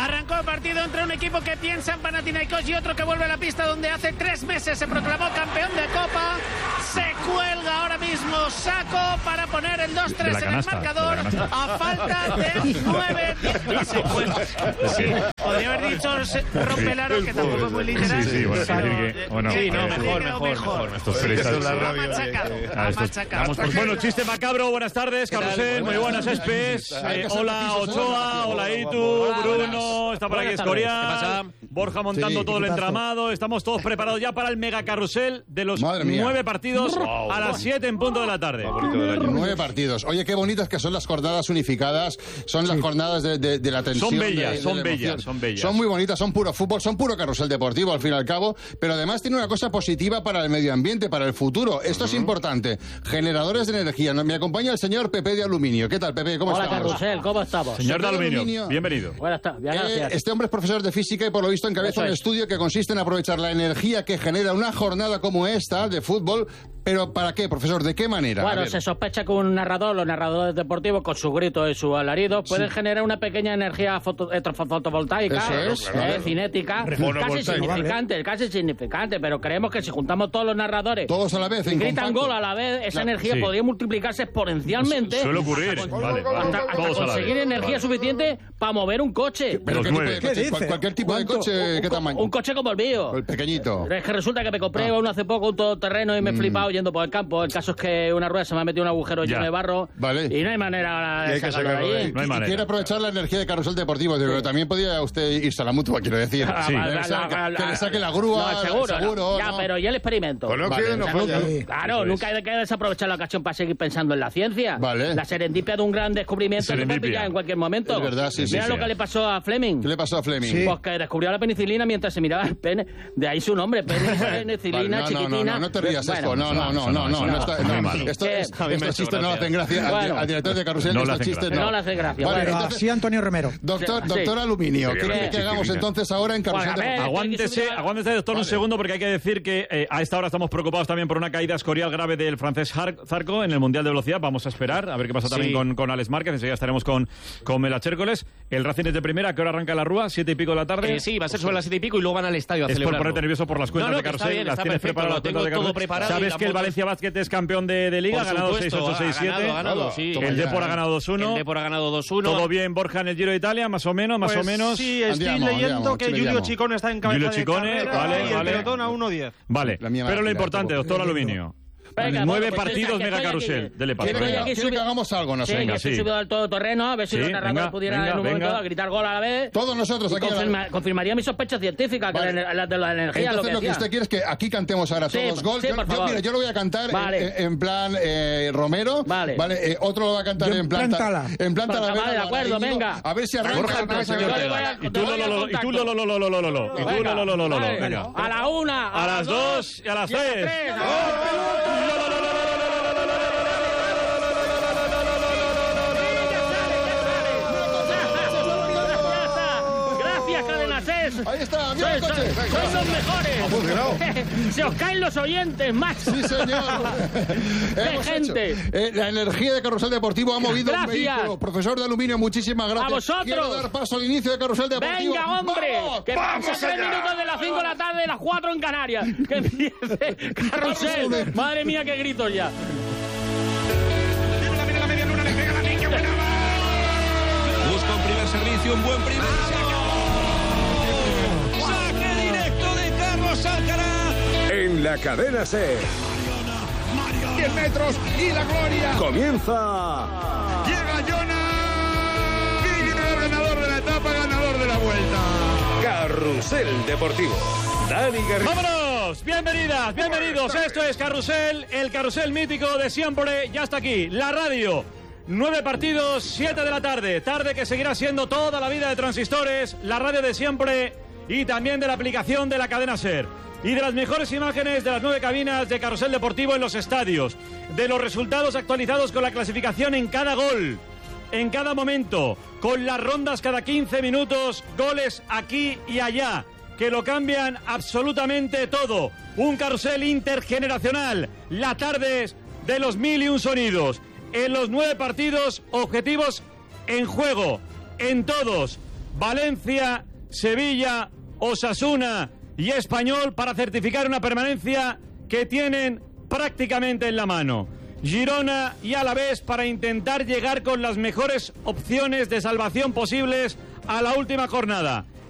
Arrancó el partido entre un equipo que piensa en Panathinaikos y otro que vuelve a la pista donde hace 3 meses se proclamó campeón de Copa. Se cuelga ahora mismo Saco para poner el 2-3 en el marcador a falta de 9. Y se cuelga. Sí, podría haber dicho Rompelaro, que tampoco es muy literal. Sí, bueno, sí, mejor. Ha machacado. Bueno, chiste macabro, buenas tardes, Carrusel, muy buenas, Espes. Hola, Ochoa, hola, Itu, Bruno, está por aquí Escorial, Borja montando todo el entramado. Estamos todos preparados ya para el mega carrusel de los 9 partidos a las 7 en punto de la tarde. 9 partidos. Oye, qué bonitas que son las jornadas unificadas. Son las jornadas de la tensión. Son bellas, son bellas. Son muy bonitas, son puro fútbol, son puro carrusel deportivo, al fin y al cabo. Pero además tiene una cosa positiva para el medio ambiente, para el futuro. Esto es importante. Generadores de energía. Me acompaña el señor Pepe de Aluminio. ¿Qué tal, Pepe? ¿Cómo estamos? Hola, Carrusel, ¿cómo estamos? Señor de Aluminio, bienvenido. Buenas tardes, gracias. Este hombre es profesor de física y por lo visto encabeza un estudio que consiste en aprovechar la energía que genera una jornada como esta de fútbol. ¿Pero para qué, profesor? ¿De qué manera? Bueno, se sospecha que un narrador, los narradores deportivos, con su grito y su alarido, pueden generar una pequeña energía fotovoltaica, cinética, casi significante, pero creemos que si juntamos todos los narradores, todos a la vez, y gritan gol a la vez, esa energía podría multiplicarse exponencialmente. Suele ocurrir, hasta conseguir energía suficiente para mover un coche. ¿Pero qué tipo de coche? ¿Cualquier tipo de coche? ¿Qué tamaño? Un coche como el mío. El pequeñito. Es que resulta que me compré uno hace poco, un todoterreno, y me he flipado yendo por el campo. El caso es que una rueda se me ha metido un agujero lleno de barro. Vale. Y no hay manera de sacarlo de allí. No hay manera. Quiere aprovechar la energía de carrusel deportivo, pero también podría usted irse a la mutua, quiero decir. Que le saque la grúa. No, seguro. Ya, pero ya el experimento. Claro, nunca hay que desaprovechar la ocasión para seguir pensando en la ciencia. Vale. La serendipia de un gran descubrimiento se puede pillar en cualquier momento. Es verdad, Mira lo que le pasó a Fleming. ¿Qué le pasó a Fleming? Pues que descubrió la penicilina mientras se miraba el pene. De ahí su nombre, penicilina, chiquitina. No te rías esto. No. Estos chistes no le hacen gracia. Al director de Carrusel estos chistes no le hacen gracia. Vale, sí, Antonio Romero. Doctor Aluminio, ¿qué quiere que hagamos entonces ahora en Carrusel deportivo? Aguántese, doctor, un segundo, porque hay que decir que a esta hora estamos preocupados también por una caída escorial grave del francés Zarco en el Mundial de Velocidad. Vamos a esperar a ver qué pasa también con Alex Márquez. Enseguida estaremos con Mela Chércoles. El Racing es de primera. ¿A qué hora arranca la Rúa? 7 y pico de la tarde. Sí, va a ser sobre las 7 y pico y luego van al estadio a celebrarlo. Es por ponerte nervioso por las cuentas de Carrusel. Las tienes preparadas las cuentas de Carrusel. ¿Sabes que el Valencia Basket es campeón de Liga? Ha ganado 6-8, 6-7. Sí. El Depor ha ganado 2-1. El Depor ha ganado 2-1. ¿Todo bien, Borja, en el Giro de Italia? Más o menos. Sí, estoy leyendo que Giulio Ciccone está en cabeza de carrera y el pelotón a 1:10. Vale, pero lo importante, doctor Aluminio. 9 partidos mega carrusel. Dele paso. Quiere que hagamos algo, no sé. Venga, estoy subido al todoterreno, a ver si los narradores pudieran en un momento a gritar gol a la vez. Todos nosotros aquí. Confirmaría mi sospecha científica que la de la energía. Entonces lo que usted quiere es que aquí cantemos ahora todos gol. Yo lo voy a cantar en plan Romero. Vale. Otro lo va a cantar en plan Tala. Vale, de acuerdo, venga. A ver si arranca. Y tú venga. A la 1, a las 2 y a las 3. Ahí está, sois los mejores. Ha funcionado. Se os caen los oyentes, macho. Sí, señor. ¡Qué gente! La energía de Carrusel Deportivo ha movido un vehículo. Profesor de Aluminio, muchísimas gracias. ¡A vosotros! Quiero dar paso al inicio de Carrusel Deportivo. ¡Venga, hombre! ¡Vamos! Que pasan 3 minutos de las 5 de la tarde de las 4 en Canarias. ¡Que empiece Carrusel! ¡Madre mía, qué gritos ya! Mira la media luna, le pega la niña, buena va. Busca un primer servicio, un buen primer servicio. Saque directo de Carlos Alcaraz. En la cadena SER. 10 metros y la gloria. Comienza. Llega Jonas. Ganador de la etapa, ganador de la vuelta. Carrusel Deportivo. Dani Garrido. ¡Vámonos! Bienvenidos. Esto es Carrusel, el carrusel mítico de siempre. Ya está aquí, la radio. 9 partidos, 7 de la tarde. Tarde que seguirá siendo toda la vida de Transistores, la radio de siempre y también de la aplicación de la cadena SER. Y de las mejores imágenes de las 9 cabinas de Carrusel Deportivo en los estadios. De los resultados actualizados con la clasificación en cada gol, en cada momento. Con las rondas cada 15 minutos, goles aquí y allá, que lo cambian absolutamente todo. Un carrusel intergeneracional. La tarde de los 1001 sonidos. En los 9 partidos, objetivos en juego. En todos. Valencia, Sevilla, Osasuna y Español para certificar una permanencia que tienen prácticamente en la mano. Girona y Alavés para intentar llegar con las mejores opciones de salvación posibles a la última jornada.